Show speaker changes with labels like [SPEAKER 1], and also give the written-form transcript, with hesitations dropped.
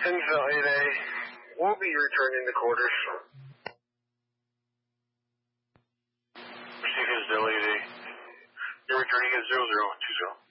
[SPEAKER 1] Sinsville 8A. We'll be returning the quarters. Receive Hinsdale 8A. You're returning at 0020.